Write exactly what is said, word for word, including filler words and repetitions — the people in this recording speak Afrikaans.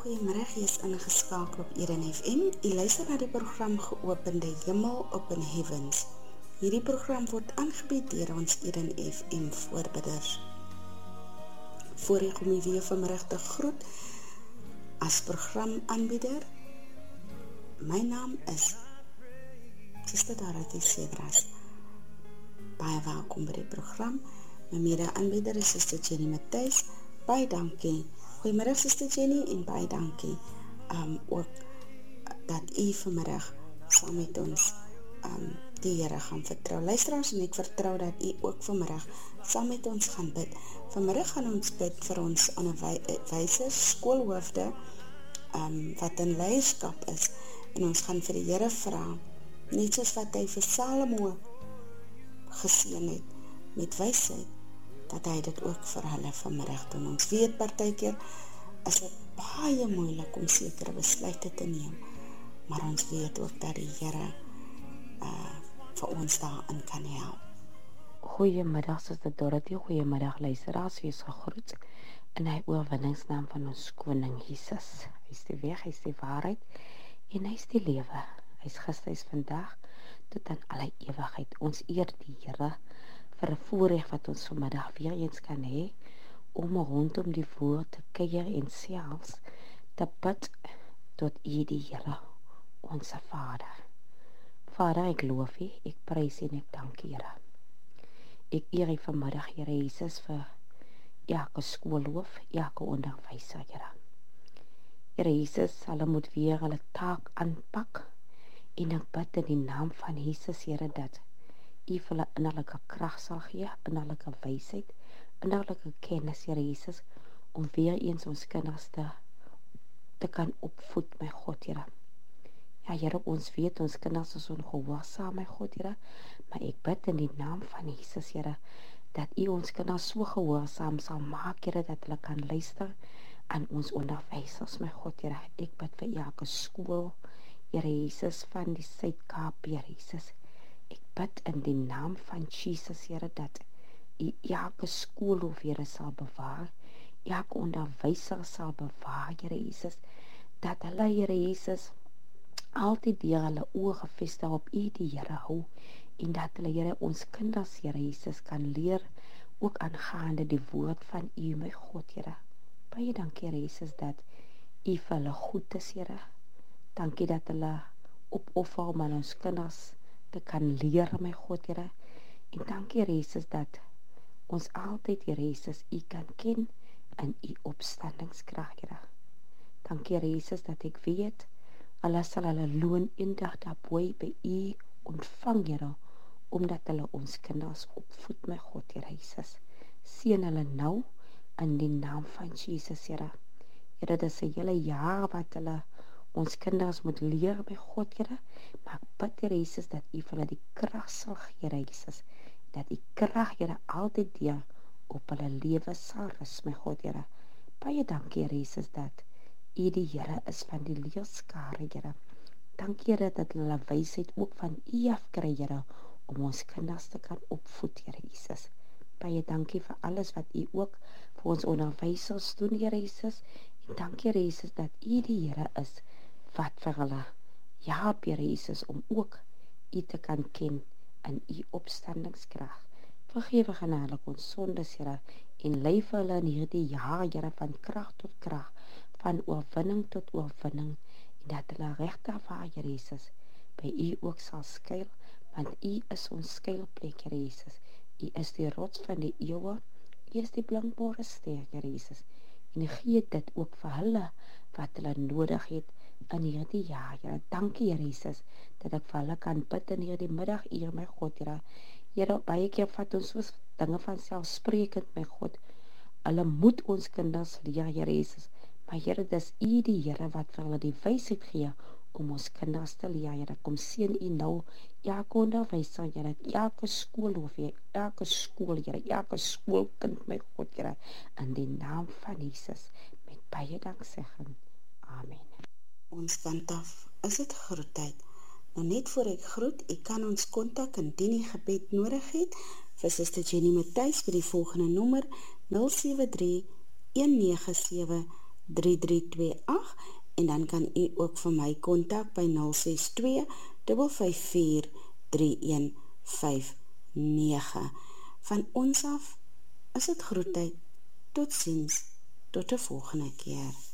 Goeiemiddag, jy is ingeskakel op Eden F M. Jy luister na die program Geopende Hemel Open Heavens. Hierdie program word aangebied deur ons Eden F M voorbidders. Voor ek om u weer vanmiddag te groet as programaanbieder, my naam is Suster Dorothy Cedras. Baie welkom by die program. My mede-aanbieder is Suster Jenny Matthys. Baie dankie. Goeiemiddag Suster Jenny en baie dankie um, ook dat u vanmiddag saam met ons um, die Here gaan vertrou. Luisteraars, en ek vertrou dat u ook vanmiddag saam met ons gaan bid. Vanmiddag gaan ons bid vir ons onderwysers, skoolhoofde um, wat in leierskap is, en ons gaan vir die Here vra, net soos wat hy vir Salomo geseën het met wysheid, dat hy dit ook vir hulle vanmiddag doen. Ons weet partykeer is dit baie moeilik om sekere besluite te neem, maar ons weet ook dat die Here uh, vir ons daarin kan help. Goeiemiddag, Suster Dorothy, goeiemiddag luisteraars, wees gegroet in hy oorwinningsnaam van ons koning Jesus. Hy is die weg, hy is die waarheid en hy is die lewe. Hy is gister, hy is vandag, tot aan alle ewigheid. Ons eer die Here vir 'n voorreg wat ons vanmiddag weer eens kan hê, om rondom die woord te kuier en selfs te bid tot U die Here, ons Vader. Vader, ek loof U, ek prys U en ek dank U, Here. Ek eer U vanmiddag, Here Jesus, vir elke skoolhoof, elke onderwyser, Here. Here Jesus, hulle moet weer hulle taak aanpak, en ek bid in die naam van Jesus, Here, dat U vir hulle innerlike krag sal gee, innerlike wysheid, innerlike kennis, Here Jesus, om weer eens ons kinders te, te kan opvoed, my God, Here. Ja, Here, ons weet, ons kinders is ongehoorsaam, my God, Here, maar ek bid in die naam van Jesus, Here, dat U ons kinders so gehoorsaam sal maak, Here, dat hulle kan luister aan ons onderwysers, my God, Here. Ek bid vir elke skool, Here Jesus, van die Suid-Kaap, Here Jesus. Ek bid in die naam van Jesus, Here, dat U elke skoolhoof, Here, sal bewaar, elke onderwyser sal bewaar, Here Jesus, dat hulle, Here Jesus, altyd deur hulle oë gefestig op U die Here hou, en dat hulle, Here, ons kinders, Here Jesus, kan leer, ook aangaande die woord van U, my God, Here. Baie dankie, Here Jesus, dat U vir hulle goed is, Here. Dankie dat hulle opoffer om aan ons kinders te kan leer, my God, Here. En dankie, Here Jesus, dat ons altyd, Here Jesus, U kan ken in U opstandingskrag, Here. Dankie, Here Jesus, dat ek weet, hulle sal hulle loon eendag daarboy by U ontvang, Here, omdat hulle ons kinders opvoed, my God, Here Jesus. Seën hulle nou in die naam van Jesus, Here. Here, dit is 'n hele jaar wat hulle ons kinders moet leer, my God, Here, maar ek bid, Here Jesus, dat U vir hulle die krag sal gee, Here Jesus, dat U krag, Here, altyd deur op hulle lewe sal rus, my God, Here. Baie dankie, Here Jesus, dat U die Here is van die leerskare, Here. Dankie, Here, dat hulle wysheid ook van U af kry, Here, om ons kinders te kan opvoed, Here Jesus. Baie dankie vir alles wat U ook vir ons onderwysers doen, Here Jesus, en dankie, Here Jesus, dat U die Here is wat vir hulle help, Here Jesus, om ook U te kan ken in U opstandingskrag. Vergewe genadig ons sondes, Here, en lei vir hulle in hierdie jaar, Here, van krag tot krag, van oorwinning tot oorwinning, en dat hulle regtig waar, Here Jesus, by U ook sal skuil, want U is ons skuilplek, Here Jesus. U is die rots van die eeuwe, U is die blinkbare ster, Here Jesus, en gee dit ook vir hulle wat hulle nodig het in hierdie jaar, Here. Dankie, Here Jesus, dat ek vir hulle kan bid in hierdie middaguur, my God, Here. Here, baie keer vat ons soos dinge van selfsprekend, my God. Hulle moet ons kinders leer, Here Jesus, maar Here, dis U die Here wat vir hulle die wysheid gee om ons kinders te leer, Here. Kom seën U nou elke onderwyser, Here, elke skoolhoof, elke skool, Here, elke skoolkind, my God, Here, in die naam van Jesus, met baie danksegging. Amen. Ons kant af is dit groetheid. Nou net voor ek groet, ek kan ons kontak indien jy gebed nodig het, vir Suster Jenny Matthys by die volgende nommer nul sewe drie, een nege sewe, drie drie twee agt en dan kan u ook vir my kontak by nul ses twee vyf vyf vier drie een vyf nege. Van ons af is dit groetheid. Tot ziens, tot de volgende keer.